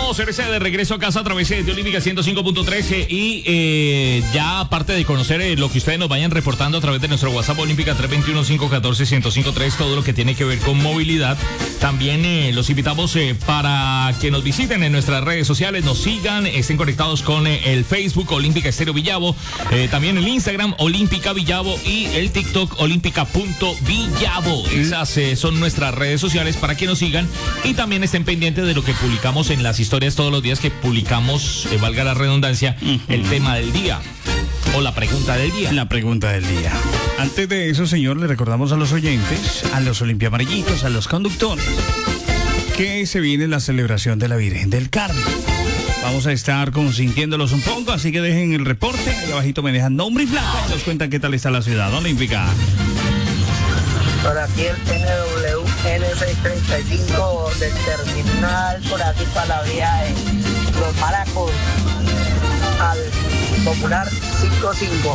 Estamos de regreso a casa a través de Olímpica 105.13 y ya aparte de conocer lo que ustedes nos vayan reportando a través de nuestro WhatsApp Olímpica 321-514-1053, todo lo que tiene que ver con movilidad, también los invitamos para que nos visiten en nuestras redes sociales, nos sigan, estén conectados con el Facebook Olímpica Estéreo Villavo, también el Instagram Olímpica Villavo y el TikTok olímpica.villavo. Esas son nuestras redes sociales para que nos sigan y también estén pendientes de lo que publicamos en las historias todos los días que publicamos, valga la redundancia, el tema del día o la pregunta del día. La pregunta del día. Antes de eso, señor, le recordamos a los oyentes, a los olimpiamarillitos, a los conductores, que se viene la celebración de la Virgen del Carmen. Vamos a estar consintiéndolos un poco, así que dejen el reporte. Ahí abajito me dejan nombre y placa y nos cuentan qué tal está la ciudad olímpica. Por aquí el NW N635 del terminal, por aquí para la vía de Los Maracos al Popular 55.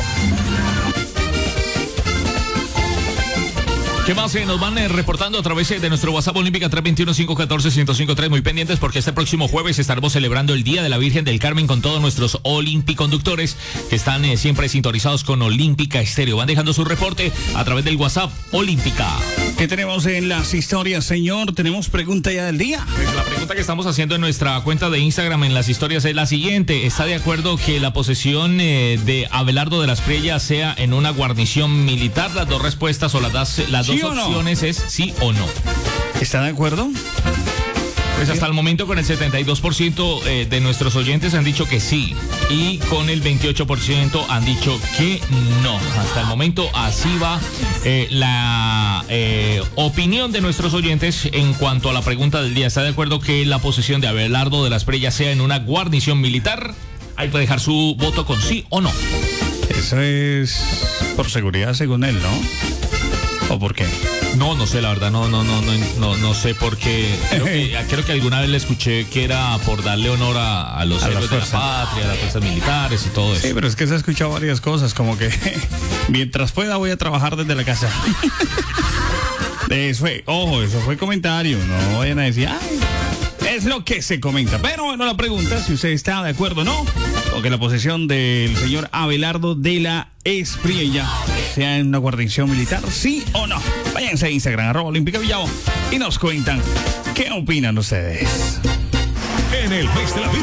¿Qué más nos van reportando a través de nuestro WhatsApp Olímpica 321-514-1053? Muy pendientes porque este próximo jueves estaremos celebrando el Día de la Virgen del Carmen con todos nuestros olimpiconductores que están siempre sintonizados con Olímpica Estéreo. Van dejando su reporte a través del WhatsApp Olímpica. ¿Qué tenemos en las historias, señor? ¿Tenemos pregunta ya del día? Pues la pregunta que estamos haciendo en nuestra cuenta de Instagram en las historias es la siguiente. ¿Está de acuerdo que la posesión de Abelardo de las Priellas sea en una guarnición militar? Las dos respuestas o las dos opciones es sí o no. ¿Está de acuerdo? Pues hasta el momento con el 72% de nuestros oyentes han dicho que sí y con el 28% han dicho que no. Hasta el momento así va la opinión de nuestros oyentes en cuanto a la pregunta del día. ¿Está de acuerdo que la posesión de Abelardo de las Priellas sea en una guarnición militar? Ahí puede dejar su voto con sí o no. Eso es por seguridad según él, ¿no? ¿O por qué? No sé, la verdad, no sé por qué. Creo que alguna vez le escuché que era por darle honor a los héroes de la patria, a las fuerzas militares y todo eso. Sí, pero es que se ha escuchado varias cosas, como que mientras pueda voy a trabajar desde la casa. Eso fue comentario, no vayan a decir, ay, es lo que se comenta. Pero bueno, la pregunta, si usted está de acuerdo o no, con que la posesión del señor Abelardo de la Espriella sea en una guarnición militar, sí o no. Váyanse a Instagram, @Olímpica Villavo, y nos cuentan qué opinan ustedes. En el mes de la Virgen